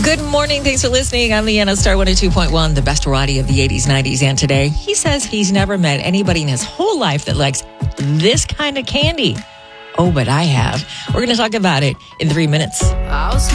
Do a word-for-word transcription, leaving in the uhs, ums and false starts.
Good morning. Thanks for listening. I'm Leanna, Star one oh two point one, the best variety of the eighties, nineties, and today. He says he's never met anybody in his whole life that likes this kind of candy. Oh, but I have. We're going to talk about it in three minutes. I'll